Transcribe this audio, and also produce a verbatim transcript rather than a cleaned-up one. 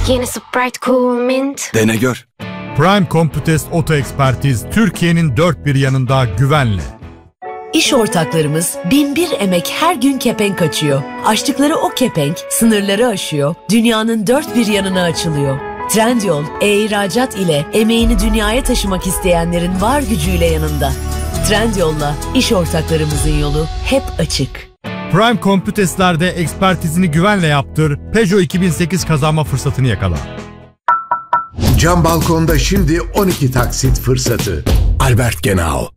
Yenisi bright cool mint. Dene gör. Prime Computest Oto Ekspertiz Türkiye'nin dört bir yanında güvenle. İş ortaklarımız bin bir emek her gün kepenk açıyor. Açtıkları o kepenk sınırları aşıyor, dünyanın dört bir yanına açılıyor. Trendyol, e-ihracat ile emeğini dünyaya taşımak isteyenlerin var gücüyle yanında. Trendyol'la iş ortaklarımızın yolu hep açık. Prime Computest'lerde ekspertizini güvenle yaptır, Peugeot iki bin sekiz kazanma fırsatını yakala. Cam balkonda şimdi on iki taksit fırsatı. Albert Genau.